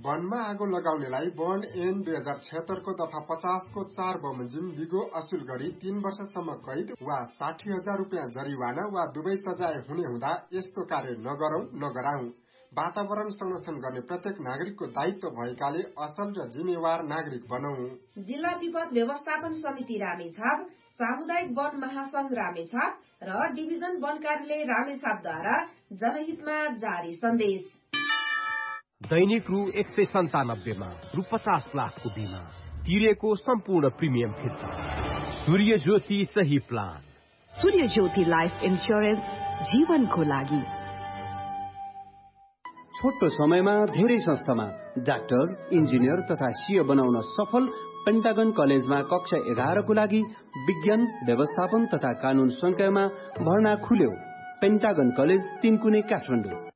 वनमा आगो लगाउनेलाई वन ऐन 2076 को दफा 50 को 4 बमोजिम बिगो असुल गरी 3 वर्षसम्म कैद वा 60,000 रुपियाँ जरिवाना वा दुवै सजाय हुने हुँदा यस्तो कार्य नगरौं नगराउँ। वातावरण संरक्षण गर्ने प्रत्येक नागरिकको दायित्व भएकाले असल र जिम्मेवार नागरिक बनौं। जिल्ला विपद व्यवस्थापन समिति रामेछाप, सामुदायिक वन महासंघ रामेछाप र डिभिजन वन कार्यालय रामेछापद्वारा जनहितमा जारी सन्देश। दैनिक रु 197 मा रु 50 लाखको बिमा तिरेको सम्पूर्ण प्रिमियम फिर्ता। सूर्य ज्योति सही प्लान। सूर्य ज्योति लाइफ इन्स्योरेन्स जीवनको लागि। छोटो समयमा धेरै संस्थामा डाक्टर, इन्जिनियर तथा सीए बनाउन सफल पेन्टागन कलेजमा कक्षा 11 को लागि विज्ञान, व्यवस्थापन तथा कानून संकायमा भर्ना खुल्यो। पेन्टागन कलेज 3 कुने काठमाडौँ।